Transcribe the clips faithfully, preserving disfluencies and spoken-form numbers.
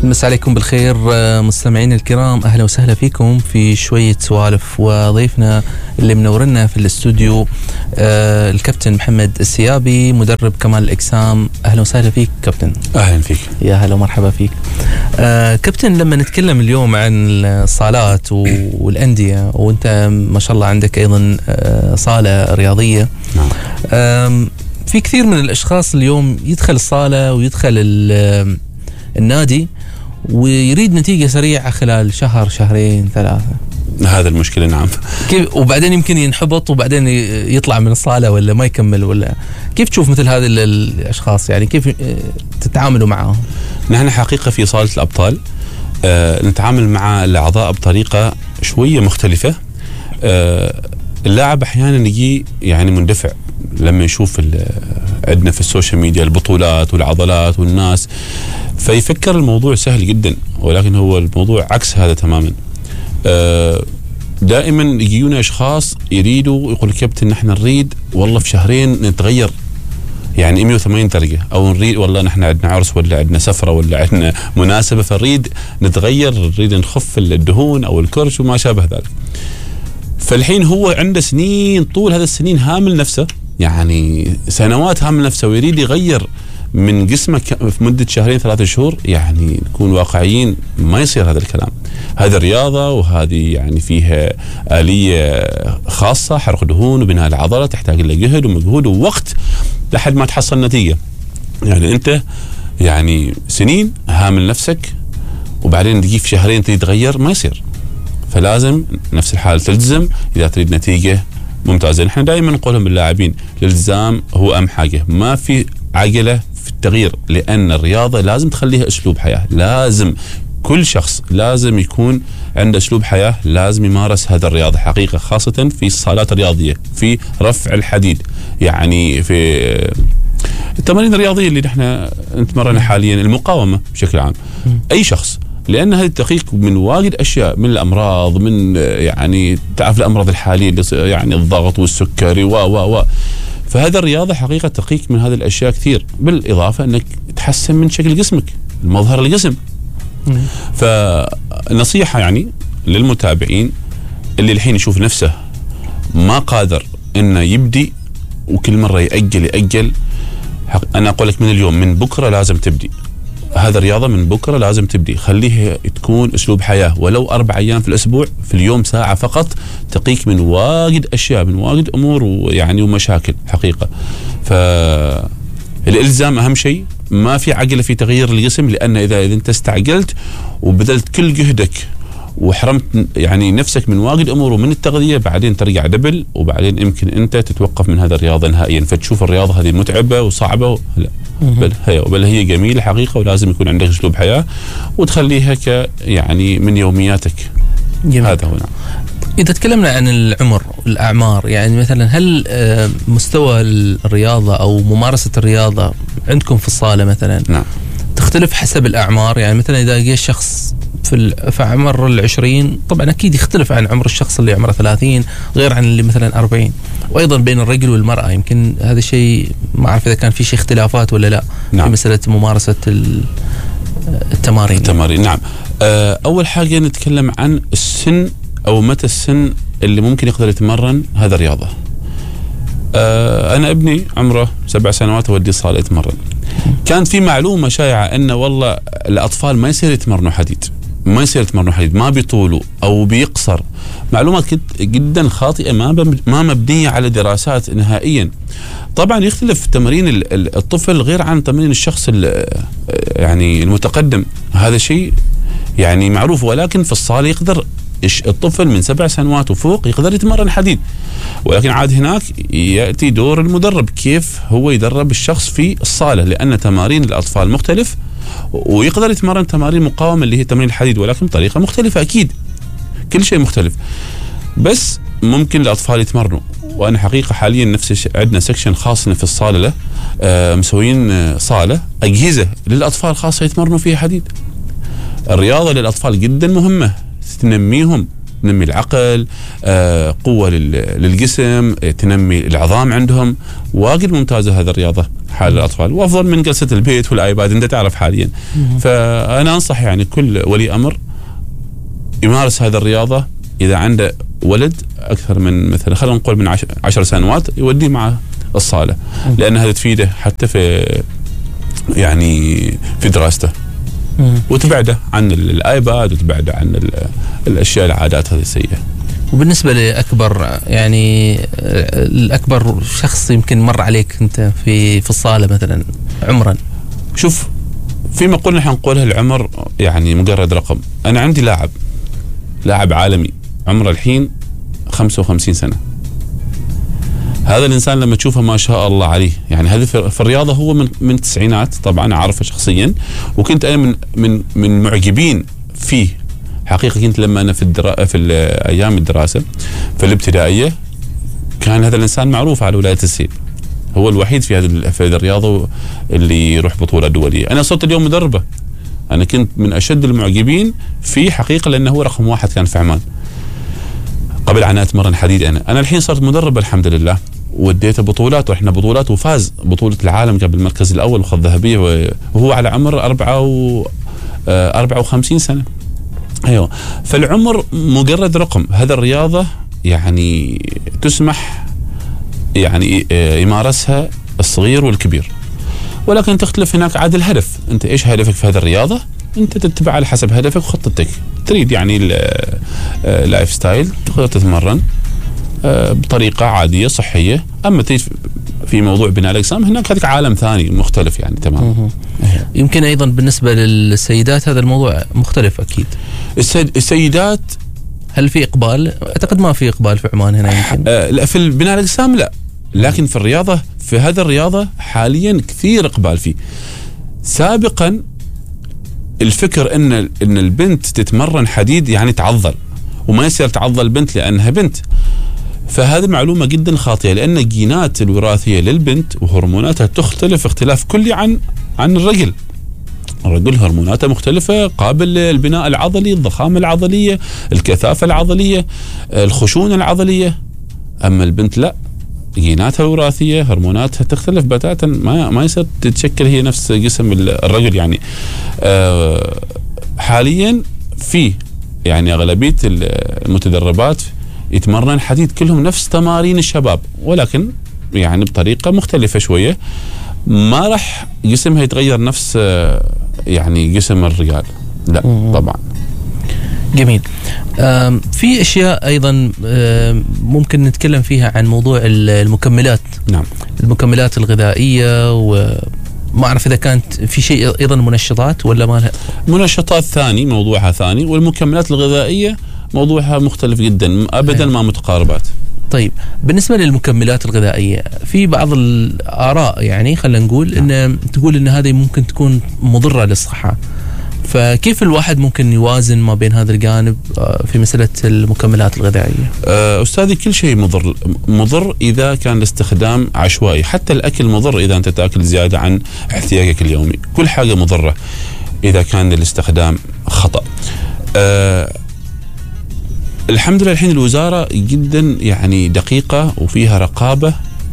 مسا عليكم بالخير مستمعين الكرام، أهلا وسهلا فيكم في شوية سوالف. وضيفنا اللي منورنا في الاستوديو آه الكابتن محمد السيابي، مدرب كمال الأجسام. أهلا وسهلا فيك كابتن. أهلا فيك. يا هلا ومرحبا فيك. آه كابتن، لما نتكلم اليوم عن الصالات والأندية، وأنت ما شاء الله عندك أيضا آه صالة رياضية. نعم. آه في كثير من الأشخاص اليوم يدخل الصالة ويدخل النادي ويريد نتيجة سريعة خلال شهر شهرين ثلاثة. هذا المشكلة. نعم. كيف؟ وبعدين يمكن ينحبط وبعدين يطلع من الصالة ولا ما يكمل، ولا كيف تشوف مثل هذه الأشخاص؟ يعني كيف تتعاملوا معهم؟ نحن حقيقة في صالة الأبطال آه نتعامل مع الأعضاء بطريقة شوية مختلفة. آه اللاعب أحيانا يجي يعني مندفع لما يشوف عندنا في السوشيال ميديا البطولات والعضلات والناس، فيفكر الموضوع سهل جدا، ولكن هو الموضوع عكس هذا تماما. دائما يجيونا اشخاص يريدوا يقول كابتن نحن نريد والله في شهرين نتغير يعني مية وثمانين درجة، او نريد والله نحن عندنا عرس ولا عندنا سفرة ولا عندنا مناسبة فنريد نتغير، نريد نخف الدهون او الكرش وما شابه ذلك. فالحين هو عنده سنين، طول هذا السنين هامل نفسه، يعني سنوات هامل نفسه، ويريد يغير من جسمه في مدة شهرين ثلاثة شهور. يعني نكون واقعيين، ما يصير هذا الكلام. هذا رياضة، وهذه يعني فيها آلية خاصة، حرق دهون وبناء العضلة، تحتاج إلى جهد ومجهود ووقت لحد ما تحصل نتيجة. يعني أنت يعني سنين هامل نفسك وبعدين تجي في شهرين تريد تغير، ما يصير. فلازم نفس الحال تلتزم إذا تريد نتيجة ممتازة. نحن دائما نقولهم باللاعبين الالتزام هو أهم حاجة، ما في عجلة في التغيير، لأن الرياضة لازم تخليها أسلوب حياة. لازم كل شخص لازم يكون عنده أسلوب حياة، لازم يمارس هذا الرياضة حقيقة، خاصة في الصالات الرياضية، في رفع الحديد، يعني في التمارين الرياضية اللي نحن نتمرنها حاليا، المقاومة بشكل عام. أي شخص، لأن هذه تقيك من واجد أشياء، من الأمراض، من يعني تعرف الأمراض الحالية اللي يعني الضغط والسكري و و و فهذا الرياضة حقيقة تقيك من هذه الأشياء كثير، بالإضافة أنك تحسن من شكل جسمك، المظهر الجسم. فنصيحة يعني للمتابعين اللي الحين يشوف نفسه ما قادر إنه يبدي وكل مرة يأجل يأجل، أنا أقول لك من اليوم، من بكرة لازم تبدي هذا الرياضة، من بكرة لازم تبدي، خليها تكون أسلوب حياة، ولو أربع أيام في الأسبوع، في اليوم ساعة فقط، تقيك من واجد أشياء، من واجد أمور ويعني ومشاكل حقيقة. فالإلزام أهم شيء، ما في عجلة في تغيير الجسم، لأن إذا إذا أنت استعجلت وبذلت كل جهدك وحرمت يعني نفسك من واجد أمور ومن التغذية، بعدين ترجع دبل، وبعدين يمكن أنت تتوقف من هذا الرياضة نهائيا، فتشوف الرياضة هذه متعبة وصعبة. لا، بل هي بل هي جميلة حقيقة، ولازم يكون عندك أسلوب حياة وتخليها ك يعني من يومياتك. جميل. هذا هو. نعم. إذا تكلمنا عن العمر الأعمار، يعني مثلا هل مستوى الرياضة أو ممارسة الرياضة عندكم في الصالة مثلا نعم تختلف حسب الأعمار؟ يعني مثلا إذا جاء الشخص في في عمر العشرين، طبعا أكيد يختلف عن عمر الشخص اللي عمره ثلاثين، غير عن اللي مثلا أربعين، وأيضا بين الرجل والمرأة. يمكن هذا الشيء ما أعرف إذا كان في شيء اختلافات ولا لا. نعم. في مسألة ممارسة التمارين. التمارين. نعم. أول حاجة نتكلم عن السن، أو متى السن اللي ممكن يقدر يتمرن هذا الرياضة. أنا ابني عمره سبع سنوات ودي الصالة يتمرن. كان في معلومة شائعة أن والله الأطفال ما يصير يتمرنوا حديد، ما يصير يتمرنوا حديد، ما بيطولوا أو بيقصر. معلومات جدا خاطئة، ما ما مبنية على دراسات نهائيا. طبعا يختلف تمرين الطفل غير عن تمرين الشخص يعني المتقدم، هذا شيء يعني معروف. ولكن في الصالة يقدر الطفل من سبع سنوات وفوق يقدر يتمرن حديد، ولكن عاد هناك يأتي دور المدرب، كيف هو يدرب الشخص في الصالة، لأن تمارين الأطفال مختلف، ويقدر يتمرن تمارين مقاومة اللي هي تمرين الحديد، ولكن بطريقة مختلفة. أكيد كل شيء مختلف، بس ممكن الأطفال يتمرنوا. وأنا حقيقة حاليا نفس عندنا سكشن خاص في الصالة له، آه مسوين صالة أجهزة للأطفال خاصة يتمرنوا فيها حديد. الرياضة للأطفال جدا مهمة، تنميهم، تنمي العقل، آه قوة للجسم، تنمي العظام عندهم، واجد ممتازة هذا الرياضة. حال الاطفال، وافضل من جلسه البيت والايباد، انت تعرف حاليا. فانا انصح يعني كل ولي امر يمارس هذه الرياضه اذا عنده ولد اكثر من مثلا خلينا نقول من عشر, عشر سنوات، يوديه مع الصاله، لان هذا تفيده حتى في يعني في دراسته، وتبعده عن الايباد وتبعده عن الاشياء العادات هذه السيئه. وبالنسبه لاكبر يعني الاكبر شخص يمكن مر عليك انت في في الصاله مثلا عمرا؟ شوف، في مقولة نحن نقولها العمر يعني مجرد رقم. انا عندي لاعب لاعب عالمي عمره الحين خمسة وخمسين سنة. هذا الانسان لما تشوفه ما شاء الله عليه، يعني هذا في الرياضه هو من من التسعينات، طبعا اعرفه شخصيا، وكنت انا من من من معجبين فيه حقيقه. كنت لما انا في الدرا في ايام الدراسه في الابتدائيه، كان هذا الانسان معروف على ولايه السيب، هو الوحيد في هذه في هذه الرياضه اللي يروح بطوله دوليه. انا صرت اليوم مدربه، انا كنت من اشد المعجبين فيه حقيقه، لانه هو رقم واحد كان في عمان قبل عن اتمرن حديد. انا انا الحين صرت مدرب الحمد لله، وديته بطولات ورحنا بطولات، وفاز بطوله العالم قبل المركز الاول وخذ ذهبيه، وهو على عمر أربعة و أربعة وخمسين سنه. ايوه، فالعمر مجرد رقم. هذا الرياضه يعني تسمح يعني يمارسها الصغير والكبير، ولكن تختلف هناك عاد الهدف. انت ايش هدفك في هذه الرياضه؟ انت تتبع على حسب هدفك وخطتك. تريد يعني اللايف ستايل تقدر تتمرن بطريقه عاديه صحيه، اما تريد في موضوع بناء الاجسام هناك هذاك عالم ثاني مختلف يعني تماما. يمكن ايضا بالنسبه للسيدات هذا الموضوع مختلف اكيد. السيد السيدات هل في اقبال؟ اعتقد ما في اقبال في عمان هنا يمكن. آه لا، في بناء الاجسام لا، لكن في الرياضه في هذا الرياضه حاليا كثير اقبال فيه. سابقا الفكر ان ان البنت تتمرن حديد يعني تعضل، وما يصير تعضل بنت لانها بنت. فهذه معلومه جدا خاطئه، لان الجينات الوراثيه للبنت وهرموناتها تختلف اختلاف كلي عن عن الرجل. الرجل هرموناته مختلفه، قابل للبناء العضلي، الضخامه العضليه، الكثافه العضليه، الخشونه العضليه. اما البنت لا، جيناتها الوراثيه هرموناتها تختلف بتاتا، ما ما يصير تتشكل هي نفس جسم الرجل يعني. آه حاليا في يعني اغلبيه المتدربات يتمرن حديد كلهم نفس تمارين الشباب، ولكن يعني بطريقه مختلفه شويه، ما راح جسمها يتغير نفس يعني جسم الرجال، لا طبعا. جميل. في اشياء ايضا ممكن نتكلم فيها عن موضوع المكملات. نعم. المكملات الغذائيه، وما اعرف اذا كانت في شيء ايضا منشطات ولا ما لها. منشطات ثاني، موضوعها ثاني، والمكملات الغذائيه موضوعها مختلف جدا، ابدا ما متقاربات. طيب، بالنسبه للمكملات الغذائيه في بعض الاراء يعني خلينا نقول ان تقول ان هذه ممكن تكون مضره للصحه، فكيف الواحد ممكن يوازن ما بين هذا الجانب في مساله المكملات الغذائيه؟ استاذي كل شيء مضر، مضر اذا كان الاستخدام عشوائي، حتى الاكل مضر اذا انت تاكل زياده عن احتياجك اليومي، كل حاجه مضره اذا كان الاستخدام خطا. أه الحمد لله الحين الوزاره جدا يعني دقيقه وفيها رقابه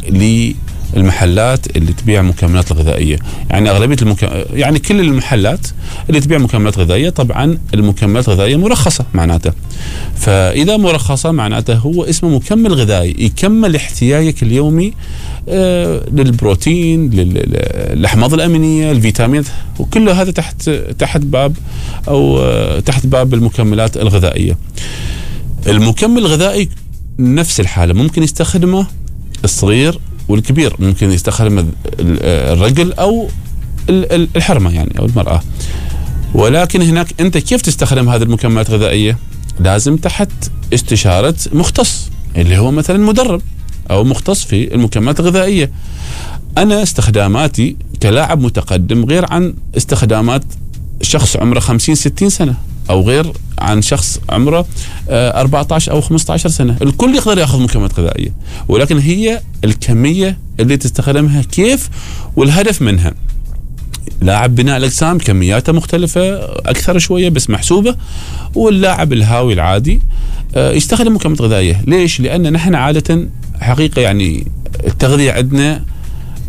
للمحلات اللي تبيع مكملات الغذائيه، يعني اغلبيه المكم... يعني كل المحلات اللي تبيع مكملات غذائيه طبعا المكملات الغذائيه مرخصه معناته. فاذا مرخصه معناته هو اسمه مكمل غذائي يكمل احتياجك اليومي آه للبروتين، للاحماض الامينيه، الفيتامينات، وكل هذا تحت تحت باب او آه تحت باب المكملات الغذائيه. المكمل الغذائي نفس الحالة ممكن يستخدمه الصغير والكبير، ممكن يستخدمه الرجل أو الحرمة يعني أو المرأة، ولكن هناك أنت كيف تستخدم هذه المكملات الغذائية؟ لازم تحت استشارة مختص اللي هو مثلا مدرب أو مختص في المكملات الغذائية. أنا استخداماتي كلاعب متقدم غير عن استخدامات شخص عمره خمسين ستين سنة، أو غير عن شخص عمره أربعة عشر أو خمسة عشر سنة. الكل يقدر يأخذ مكملات غذائية، ولكن هي الكمية اللي تستخدمها كيف والهدف منها. لاعب بناء الأجسام كمياته مختلفة أكثر شوية بس محسوبة، واللاعب الهاوي العادي يستخدم مكملات غذائية. ليش؟ لأن نحن عادة حقيقة يعني التغذية عندنا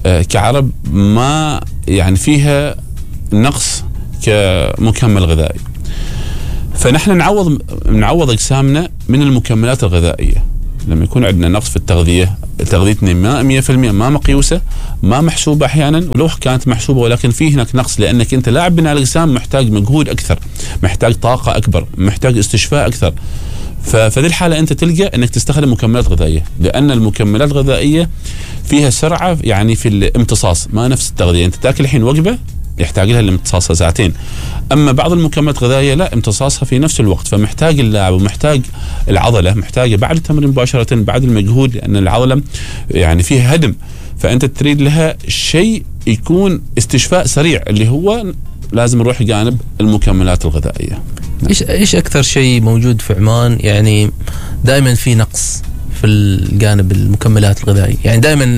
كعرب ما يعني فيها نقص كمكمل غذائي، فنحن نعوض نعوض اجسامنا من المكملات الغذائيه. لما يكون عندنا نقص في التغذيه، تغذيتنا ما مية بالمية ما مقيوسه، ما محسوبه احيانا، ولو كانت محسوبه ولكن في هناك نقص، لانك انت لاعب بناء الاجسام محتاج مجهود اكثر، محتاج طاقه اكبر، محتاج استشفاء اكثر. ففي الحاله انت تلقى انك تستخدم مكملات غذائيه، لان المكملات الغذائيه فيها سرعه يعني في الامتصاص، ما نفس التغذيه. انت تاكل الحين وجبه يحتاج لها الامتصاص ساعتين، اما بعض المكملات الغذائيه لا، امتصاصها في نفس الوقت. فمحتاج اللاعب ومحتاج العضله محتاجه بعد التمرين مباشره، بعد المجهود، لان العضله يعني فيها هدم، فانت تريد لها شيء يكون استشفاء سريع، اللي هو لازم نروح جانب المكملات الغذائيه. ايش ايش اكثر شيء موجود في عمان يعني دائما في نقص في الجانب المكملات الغذائيه؟ يعني دائما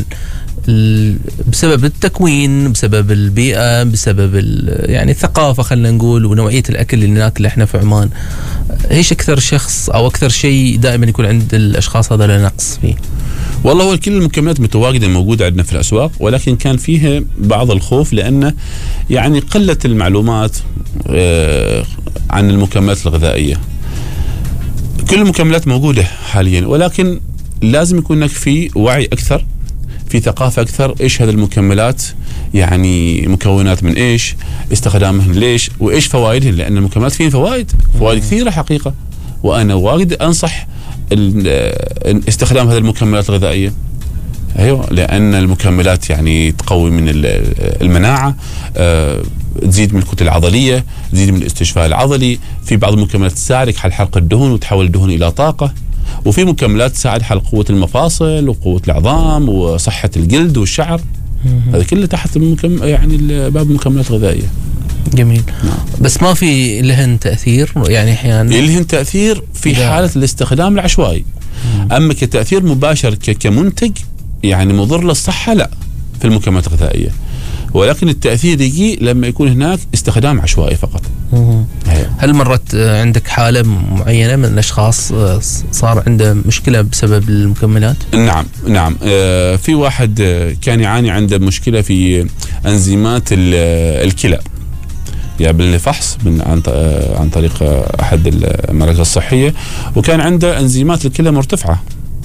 بسبب التكوين، بسبب البيئة، بسبب يعني الثقافة خلينا نقول، ونوعية الأكل اللي ناكل احنا في عمان. ايش أكثر شخص أو أكثر شيء دائما يكون عند الأشخاص هذا نقص فيه؟ والله هو كل المكملات متواجدة موجودة عندنا في الأسواق، ولكن كان فيها بعض الخوف لأن يعني قلة المعلومات عن المكملات الغذائية. كل المكملات موجودة حاليا، ولكن لازم يكون هناك في وعي أكثر، في ثقافة أكثر. إيش هذه المكملات؟ يعني مكونات من إيش؟ استخدامهن ليش؟ وإيش فوائدهن؟ لأن المكملات فيها فوائد فوائد كثيرة حقيقة، وأنا واجد أنصح استخدام هذه المكملات الغذائية. أيوة، لأن المكملات يعني تقوي من المناعة، أه تزيد من الكتلة العضلية، تزيد من الاستشفاء العضلي. في بعض المكملات تساعدك على حرق الدهون وتحول الدهون إلى طاقة، وفي مكملات تساعد على قوة المفاصل وقوة العظام وصحة الجلد والشعر. هذا كله تحت المكم... يعني باب المكملات الغذائية. جميل. نعم. بس ما في لهن تأثير يعني أحيانا؟ لهن تأثير في ده. حالة الاستخدام العشوائي. مم. أما كتأثير مباشر ك... كمنتج يعني مضر للصحة لا في المكملات الغذائية، ولكن التأثير يجي لما يكون هناك استخدام عشوائي فقط. هل مرت عندك حالة معينة من الأشخاص صار عنده مشكلة بسبب المكملات؟ نعم نعم. في واحد كان يعاني عنده مشكلة في أنزيمات الكلى، يعني بالفحص من عن عن طريق أحد المراكز الصحية، وكان عنده أنزيمات الكلى مرتفعة.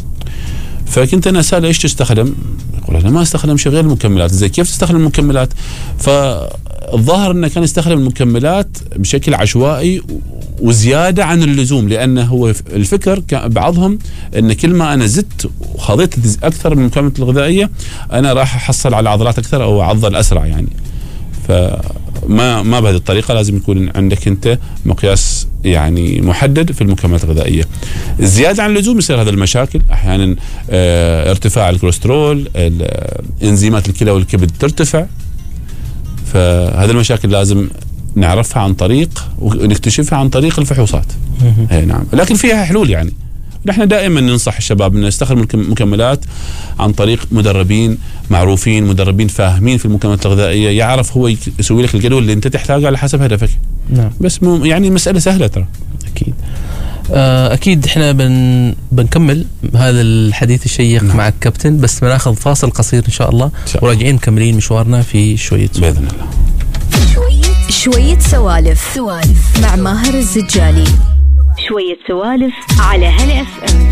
فكنت أنا أسأله إيش تستخدم؟ يقول أنا ما استخدم شيء غير المكملات. زي كيف تستخدم المكملات؟ فالظاهر أنه كان يستخدم المكملات بشكل عشوائي وزيادة عن اللزوم، لأنه هو الفكر بعضهم أن كل ما أنا زدت وخضيت أكثر من المكملات الغذائية أنا راح أحصل على عضلات أكثر أو أعضل أسرع يعني. فما ما بهذه الطريقة، لازم يكون عندك أنت مقياس يعني محدد في المكملات الغذائية. الزيادة عن اللزوم يصير هذا المشاكل أحيانا، اه ارتفاع الكوليسترول، انزيمات الكلى والكبد ترتفع. فهذه المشاكل لازم نعرفها عن طريق ونكتشفها عن طريق الفحوصات. اي نعم، لكن فيها حلول يعني. نحن دائما ننصح الشباب أن يستخدموا المكملات عن طريق مدربين معروفين، مدربين فاهمين في المكملات الغذائية، يعرف هو يسوي لك الجدول اللي أنت تحتاجه على حسب هدفك. نعم. بس مو يعني مسألة سهلة ترى. أكيد. أكيد إحنا بن بنكمل هذا الحديث الشيق. نعم. مع الكابتن، بس بناخذ فاصل قصير إن شاء الله، وراجعين مكملين مشوارنا في شوية بإذن الله. شوية شوية سوالف سوالف مع ماهر الزجالي. شوية سوالف على هلا اف ام.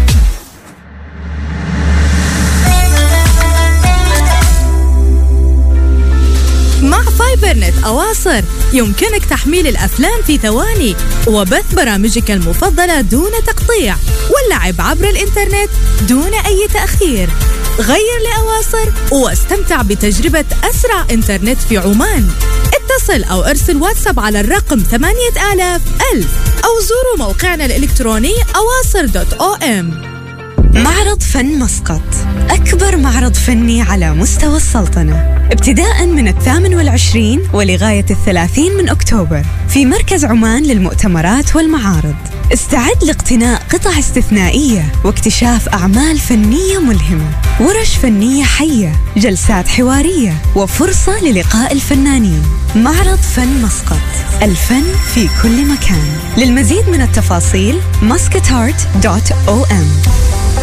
مع فايبرنت أواصر يمكنك تحميل الأفلام في ثواني وبث برامجك المفضلة دون تقطيع، واللعب عبر الإنترنت دون أي تأخير. غير لأواصر واستمتع بتجربة أسرع إنترنت في عمان. اتصل أو ارسل واتساب على الرقم ثمانية آلاف ألف أو زوروا موقعنا الإلكتروني أواصر دوت أو إم. معرض فن مسقط، أكبر معرض فني على مستوى السلطنة، ابتداء من الثامن والعشرين ولغاية الثلاثين من أكتوبر في مركز عمان للمؤتمرات والمعارض. استعد لاقتناء قطع استثنائية واكتشاف أعمال فنية ملهمة، ورش فنية حية، جلسات حوارية، وفرصة للقاء الفنانين. معرض فن مسقط، الفن في كل مكان. للمزيد من التفاصيل مسقط آرت دوت أو إم.